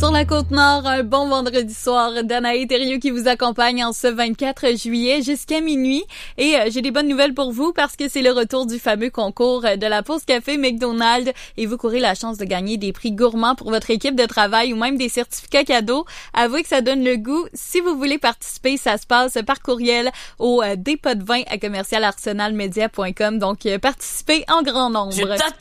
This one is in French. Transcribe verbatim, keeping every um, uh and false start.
Sur la Côte-Nord, un bon vendredi soir. Danae Thériault qui vous accompagne en ce vingt-quatre juillet jusqu'à minuit. Et euh, j'ai des bonnes nouvelles pour vous parce que c'est le retour du fameux concours de la pause café McDonald's et vous courez la chance de gagner des prix gourmands pour votre équipe de travail ou même des certificats cadeaux. Avouez que ça donne le goût. Si vous voulez participer, ça se passe par courriel au euh, dépôt de vin à commercial arsenal media point com. Donc, euh, participez en grand nombre.